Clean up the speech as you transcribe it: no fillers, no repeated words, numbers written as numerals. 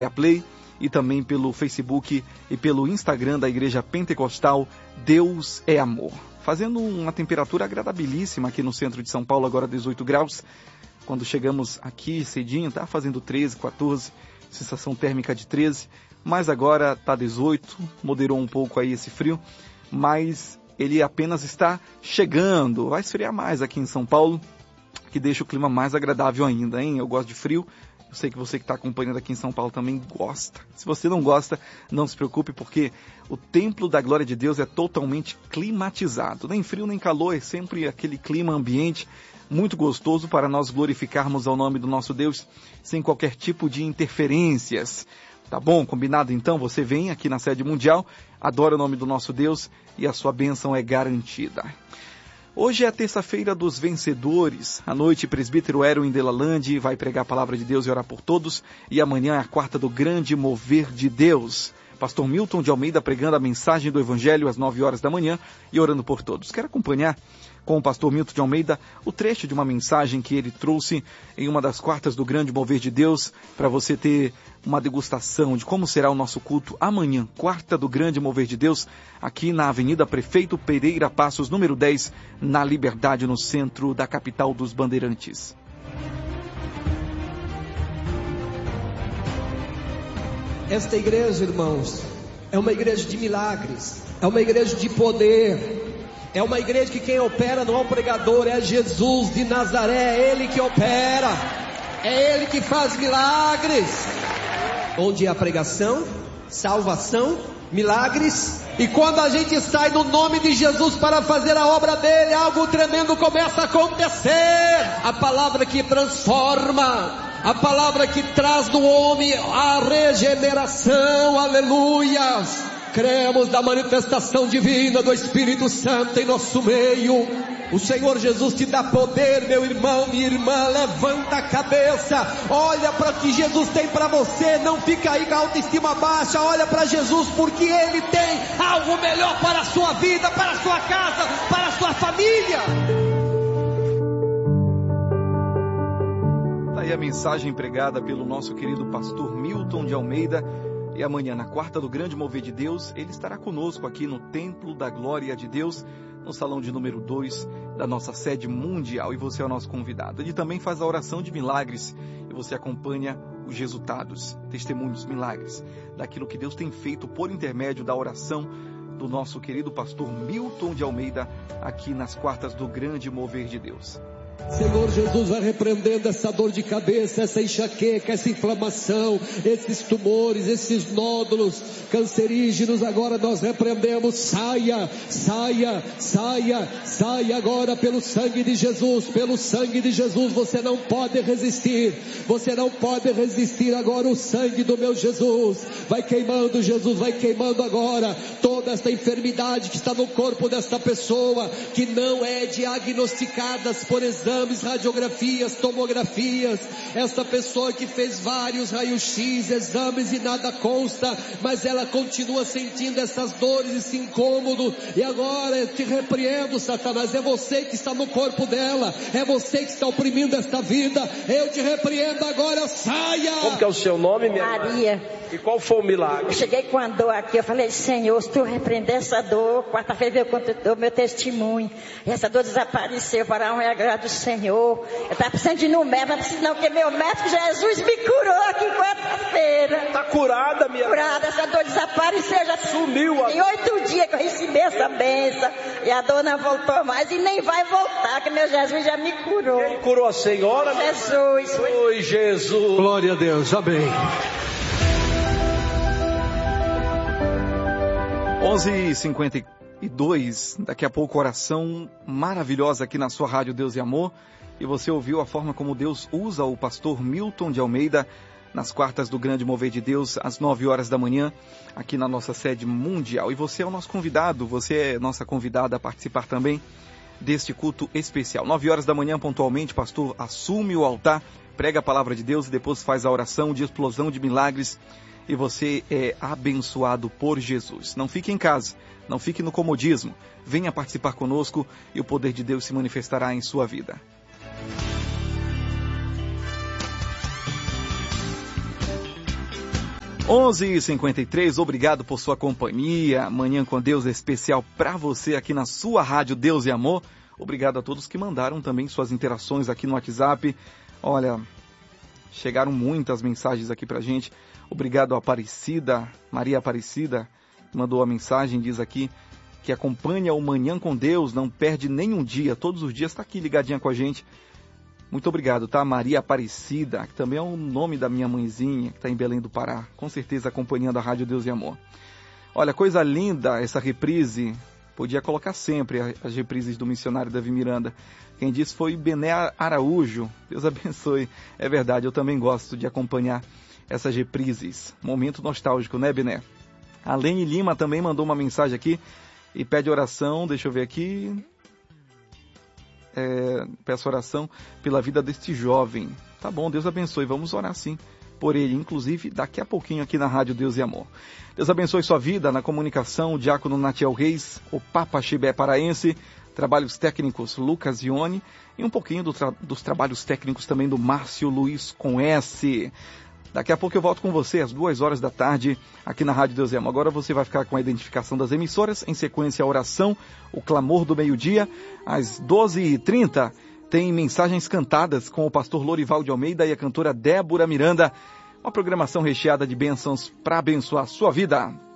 Play e também pelo Facebook e pelo Instagram da Igreja Pentecostal Deus é Amor. Fazendo uma temperatura agradabilíssima aqui no centro de São Paulo, agora 18 graus. Quando chegamos aqui cedinho, tá fazendo 13, 14, sensação térmica de 13, mas agora tá 18, moderou um pouco aí esse frio, mas ele apenas está chegando, vai esfriar mais aqui em São Paulo, que deixa o clima mais agradável ainda, hein? Eu gosto de frio. Eu sei que você que está acompanhando aqui em São Paulo também gosta. Se você não gosta, não se preocupe, porque o Templo da Glória de Deus é totalmente climatizado. Nem frio, nem calor, é sempre aquele clima ambiente muito gostoso para nós glorificarmos ao nome do nosso Deus, sem qualquer tipo de interferências. Tá bom? Combinado então? Você vem aqui na sede mundial, adora o nome do nosso Deus e a sua bênção é garantida. Hoje é a terça-feira dos vencedores. À noite, presbítero Erwin Delalande vai pregar a palavra de Deus e orar por todos. E amanhã é a quarta do grande mover de Deus. Pastor Milton de Almeida pregando a mensagem do Evangelho às 9 horas da manhã e orando por todos. Quero acompanhar com o pastor Milton de Almeida o trecho de uma mensagem que ele trouxe em uma das quartas do grande mover de Deus, para você ter uma degustação de como será o nosso culto amanhã, quarta do grande mover de Deus, aqui na Avenida Prefeito Pereira Passos, número 10, na Liberdade, no centro da capital dos Bandeirantes. Esta igreja, irmãos, é uma igreja de milagres, é uma igreja de poder, é uma igreja que quem opera não é o pregador, é Jesus de Nazaré, é Ele que opera, é Ele que faz milagres. Onde há pregação, salvação, milagres, e quando a gente sai no nome de Jesus para fazer a obra dele, algo tremendo começa a acontecer. A palavra que transforma, a palavra que traz do homem a regeneração, aleluias. Cremos na manifestação divina do Espírito Santo em nosso meio. O Senhor Jesus te dá poder, meu irmão, minha irmã. Levanta a cabeça, olha para o que Jesus tem para você. Não fica aí com a autoestima baixa. Olha para Jesus, porque Ele tem algo melhor para a sua vida, para a sua casa, para a sua família. Tá aí a mensagem pregada pelo nosso querido pastor Milton de Almeida. E amanhã, na quarta do grande mover de Deus, ele estará conosco aqui no Templo da Glória de Deus, no salão de número 2 da nossa sede mundial, e você é o nosso convidado. Ele também faz a oração de milagres, e você acompanha os resultados, testemunhos, milagres, daquilo que Deus tem feito por intermédio da oração do nosso querido pastor Milton de Almeida, aqui nas quartas do grande mover de Deus. Senhor Jesus, vai repreendendo essa dor de cabeça, essa enxaqueca, essa inflamação, esses tumores, esses nódulos cancerígenos. Agora nós repreendemos, saia, saia, saia, saia agora pelo sangue de Jesus, pelo sangue de Jesus. Você não pode resistir, você não pode resistir. Agora o sangue do meu Jesus vai queimando, Jesus vai queimando agora toda esta enfermidade que está no corpo desta pessoa, que não é diagnosticada por exames, radiografias, tomografias. Esta pessoa que fez vários raios-x, exames e nada consta, mas ela continua sentindo essas dores, esse incômodo. E agora eu te repreendo, Satanás. É você que está no corpo dela, é você que está oprimindo esta vida. Eu te repreendo agora, saia. Como que é o seu nome, minha Maria. Irmã? E qual foi o milagre? Eu cheguei com a dor aqui, eu falei, Senhor, se tu repreender essa dor, quarta-feira eu conto o meu testemunho. E essa dor desapareceu para a honra e a glória do Senhor. Eu estava precisando de ir no médico, não preciso não, porque meu médico Jesus me curou aqui quarta-feira. Está curada, minha irmã? Curada, essa dor desapareceu, já sumiu. Tem 8 dias que eu recebi essa benção, e a dor não voltou mais, e nem vai voltar, que meu Jesus já me curou. Quem curou a senhora? Jesus. Oi, Jesus. Glória a Deus, amém. 11h52, daqui a pouco oração maravilhosa aqui na sua rádio Deus e Amor, e você ouviu a forma como Deus usa o pastor Milton de Almeida nas quartas do grande mover de Deus, às 9 horas da manhã, aqui na nossa sede mundial. E você é o nosso convidado, você é nossa convidada a participar também deste culto especial. 9 horas da manhã, pontualmente, pastor assume o altar, prega a palavra de Deus e depois faz a oração de explosão de milagres. E você é abençoado por Jesus. Não fique em casa, não fique no comodismo. Venha participar conosco e o poder de Deus se manifestará em sua vida. 11h53, obrigado por sua companhia. Manhã com Deus é especial para você aqui na sua rádio Deus e Amor. Obrigado a todos que mandaram também suas interações aqui no WhatsApp. Olha, chegaram muitas mensagens aqui pra gente. Obrigado a Aparecida, Maria Aparecida, mandou a mensagem, diz aqui que acompanha o Manhã com Deus, não perde nenhum dia, todos os dias está aqui ligadinha com a gente. Muito obrigado, tá? Maria Aparecida, que também é o nome da minha mãezinha, que está em Belém do Pará, com certeza acompanhando a Rádio Deus e Amor. Olha, coisa linda essa reprise, podia colocar sempre as reprises do missionário Davi Miranda. Quem disse foi Bené Araújo, Deus abençoe. É verdade, eu também gosto de acompanhar essas reprises. Momento nostálgico, né, Bené? A Lene Lima também mandou uma mensagem aqui e pede oração, deixa eu ver aqui... peço oração pela vida deste jovem. Tá bom, Deus abençoe, vamos orar sim por ele, inclusive daqui a pouquinho aqui na Rádio Deus e Amor. Deus abençoe sua vida. Na comunicação, o diácono Natiel Reis, o Papa Chibé Paraense, trabalhos técnicos Lucas Ione e um pouquinho dos trabalhos técnicos também do Márcio Luiz com S. Daqui a pouco eu volto com você às 2 horas da tarde aqui na Rádio Deus e Amor. Agora você vai ficar com a identificação das emissoras, em sequência a oração, o clamor do meio-dia. Às 12h30 tem mensagens cantadas com o pastor Lorival de Almeida e a cantora Débora Miranda. Uma programação recheada de bênçãos para abençoar a sua vida.